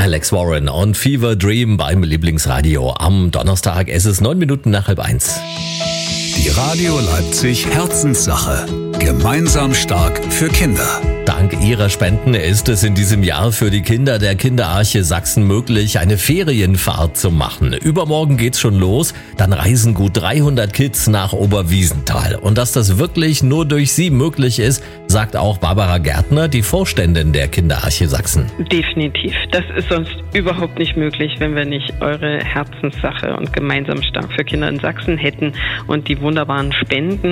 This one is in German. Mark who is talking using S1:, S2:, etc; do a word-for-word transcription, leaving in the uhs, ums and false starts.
S1: Alex Warren und Fever Dream beim Lieblingsradio. Am Donnerstag ist es neun Minuten nach halb eins.
S2: Die Radio Leipzig Herzenssache. Gemeinsam stark für Kinder.
S1: Dank ihrer Spenden ist es in diesem Jahr für die Kinder der Kinderarche Sachsen möglich, eine Ferienfahrt zu machen. Übermorgen geht's schon los, dann reisen gut dreihundert Kids nach Oberwiesenthal. Und dass das wirklich nur durch sie möglich ist, sagt auch Barbara Gärtner, die Vorständin der Kinderarche Sachsen.
S3: Definitiv. Das ist sonst überhaupt nicht möglich, wenn wir nicht eure Herzenssache und gemeinsam stark für Kinder in Sachsen hätten und die wunderbaren Spenden.